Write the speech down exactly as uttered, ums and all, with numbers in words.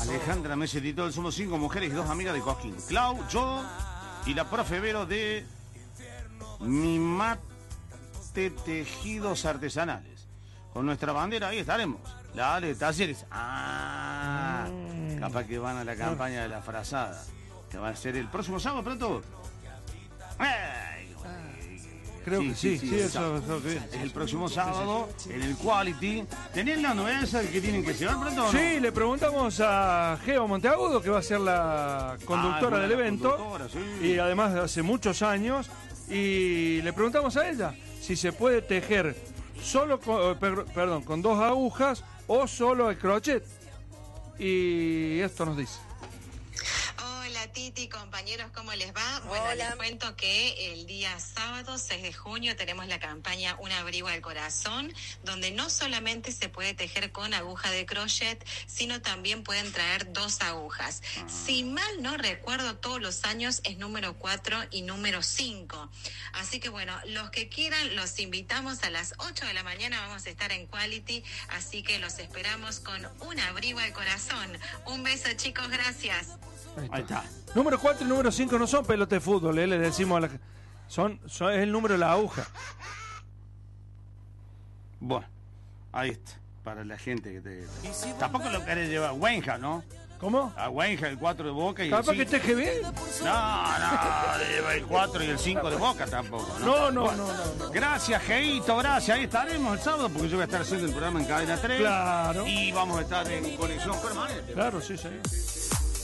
Alejandra Mesetito, somos cinco mujeres y dos amigas de Cosquín. Clau, yo y la profe Vero de Mimate Tejidos Artesanales. Con nuestra bandera ahí estaremos. La Ale de Talleres. Ah, mm. Capaz que van a la campaña de la frazada. Que va a ser el próximo sábado, pronto. Ay, Creo sí, que sí, sí, sí, sí, eso, eso, eso, es el próximo sábado en el Quality. ¿Tenés la novedad esa de que tienen que llevar pronto o no? Sí, le preguntamos a Geo Monteagudo, que va a ser la conductora ah, del evento, conductora, sí. y además hace muchos años, y le preguntamos a ella si se puede tejer solo con, perdón, con dos agujas o solo el crochet. Y esto nos dice. Titi, compañeros, ¿cómo les va? Bueno, Hola. Les cuento que el día sábado seis de junio tenemos la campaña Un abrigo al corazón, donde no solamente se puede tejer con aguja de crochet, sino también pueden traer dos agujas. Uh-huh. Si mal no recuerdo, todos los años es número cuatro y número cinco. Así que bueno, los que quieran, los invitamos a las ocho de la mañana, vamos a estar en Quality, así que los esperamos con Un abrigo al corazón. Un beso, chicos, gracias. Ahí está. Ahí está. Número cuatro y número cinco no son pelotas de fútbol, ¿eh? Le decimos a la... son, son es el número de la aguja. Bueno, ahí está. Para la gente que te... Tampoco lo querés llevar a Wenja, ¿no? ¿Cómo? A Wenja, el cuatro de Boca y ¿Capaz el cinco. que teje bien? No, no, lleva el cuatro y el cinco de Boca tampoco, ¿no? No, no, bueno, no, no, no. Gracias, Geito, gracias. Ahí estaremos el sábado porque yo voy a estar haciendo el programa en Cadena tres. Claro. Y vamos a estar en conexión permanente. Claro, sí, sí.